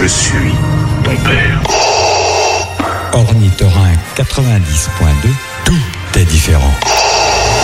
Je suis ton père. Ornithorynque 90.2, tout est différent.